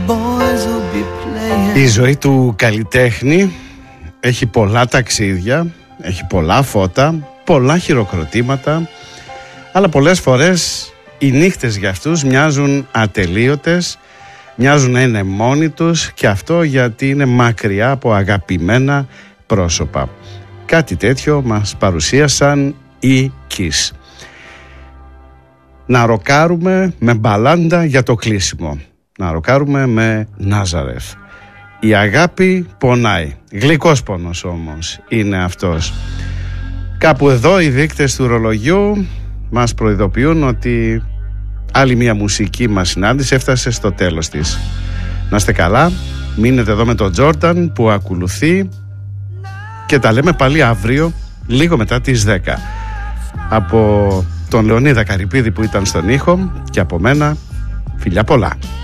Η ζωή του καλλιτέχνη έχει πολλά ταξίδια, έχει πολλά φώτα, πολλά χειροκροτήματα, αλλά πολλές φορές οι νύχτες για αυτούς μοιάζουν ατελείωτες, μοιάζουν να είναι μόνοι τους, και αυτό γιατί είναι μακριά από αγαπημένα πρόσωπα. Κάτι τέτοιο μας παρουσίασαν οι Kiss. Να ροκάρουμε με μπαλάντα για το κλείσιμο, να ροκάρουμε με Nazareth. Η αγάπη πονάει, γλυκός πόνος όμως είναι αυτός. Κάπου εδώ οι δείκτες του ρολογιού μας προειδοποιούν ότι άλλη μια μουσική μας συνάντηση έφτασε στο τέλος της. Να είστε καλά, μείνετε εδώ με τον Τζόρνταν που ακολουθεί, και τα λέμε πάλι αύριο λίγο μετά τις 10. Από τον Λεωνίδα Καρυπίδη που ήταν στον ήχο, και από μένα φιλιά πολλά.